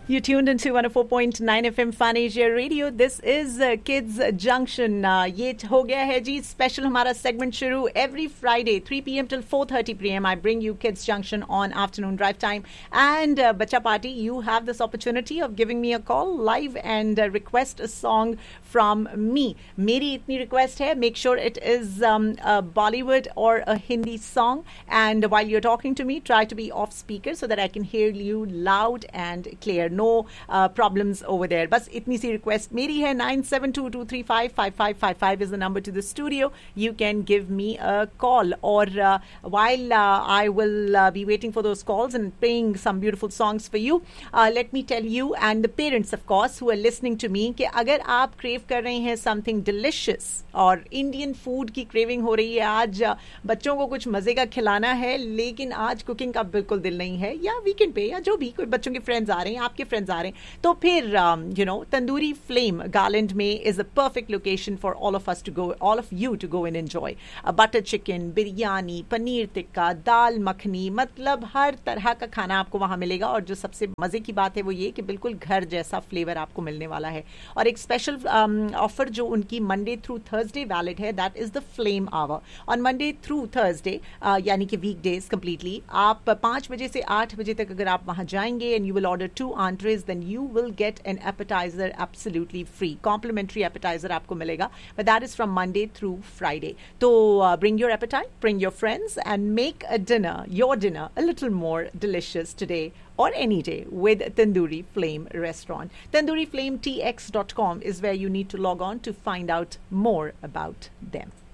You tuned into 104.9 FM Fun Asia Radio. This is Kids Junction. ये हो गया है जी स्पेशल हमारा सेगमेंट शुरू. Every Friday 3 p.m. till 4:30 p.m. I bring you Kids Junction on afternoon drive time. And Bacha Party, you have this opportunity of giving me a call live and request a song from me. मेरी इतनी request है, make sure it is a Bollywood or a Hindi song. And while you're talking to me, try to be off speaker so that I can hear you loud and clear. No problems over there. बस इतनी सी request मेरी है. 9722355555 is the number to the studio. You can give me a call. Or while I will be waiting for those calls and playing some beautiful songs for you, let me tell you and the parents of course who are listening to me कि अगर आप crave कर रहे हैं something delicious और Indian food की craving हो रही है, आज बच्चों को कुछ मजे का खिलाना है लेकिन आज कुकिंग का बिल्कुल दिल नहीं है, या वीकेंड पे या जो भी कोई बच्चों के फ्रेंड्स आ रहे हैं, आपके फ्रेंड्स आ रहे हैं, तो फिर तंदूरी फ्लेम गार्लैंड में is a perfect location for all of you to go and enjoy. Butter chicken, biryani, paneer tikka, दाल मखनी, मतलब हर तरह का खाना आपको वहां मिलेगा. और जो सबसे मजे की बात है वो ये कि बिल्कुल घर जैसा फ्लेवर आपको मिलने वाला है. और एक स्पेशल ऑफर जो उनकी मंडे थ्रू थर्सडे वैलिड है, that is the flame our. On Monday through Thursday यानी कि वीकडेज कंप्लीटली, आप 5 बजे से 8 बजे तक अगर आप वहां जाएंगे and you will order 2 entrees, then you will get an appetizer absolutely free. Complimentary appetizer आपको मिलेगा, but that is from Monday through Friday. So bring your appetite, bring your friends, and make your dinner, a little more delicious today or any day with Tandoori Flame Restaurant. TandooriFlameTX.com is where you need to log on to find out more about them.